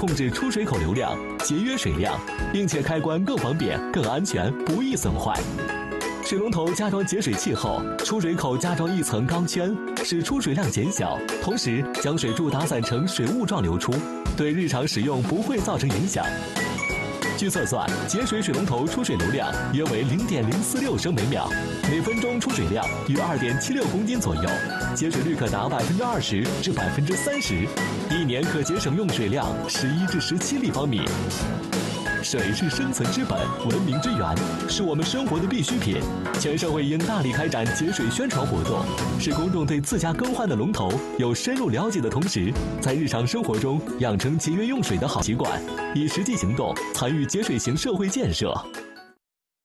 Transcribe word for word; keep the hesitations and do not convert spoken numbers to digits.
控制出水口流量，节约水量，并且开关更方便、更安全，不易损坏。水龙头加装节水器后，出水口加装一层钢圈，使出水量减小，同时将水柱打散成水雾状流出，对日常使用不会造成影响。据测算，节水水龙头出水流量约为零点零四六升每秒，每分钟出水量约二点七六公斤左右，节水率可达百分之二十至百分之三十，一年可节省用水量十一至十七立方米。水是生存之本，文明之源，是我们生活的必需品。全社会应大力开展节水宣传活动，使公众对自家更换的龙头有深入了解的同时，在日常生活中养成节约用水的好习惯，以实际行动参与节水型社会建设。